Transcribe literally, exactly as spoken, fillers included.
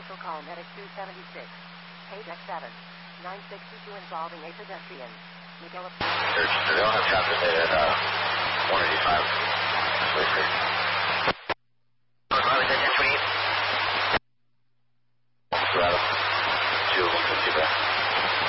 Confidential call, Medic two seventy-six. Page X seven. nine sixty-two involving a pedestrian. Miguel... Search, they don't have traffic data, no.